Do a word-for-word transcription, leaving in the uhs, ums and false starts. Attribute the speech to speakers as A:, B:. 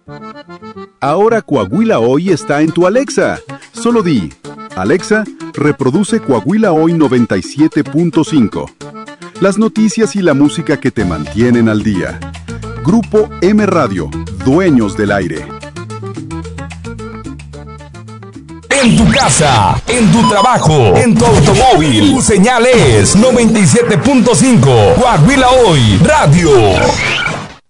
A: Ahora Coahuila Hoy está en tu Alexa. Solo di, Alexa, reproduce Coahuila Hoy noventa y siete punto cinco. Las noticias y la música que te mantienen al día. Grupo M Radio, dueños del aire.
B: En tu casa, en tu trabajo, en tu automóvil, tu señal es noventa y siete punto cinco. Coahuila Hoy Radio.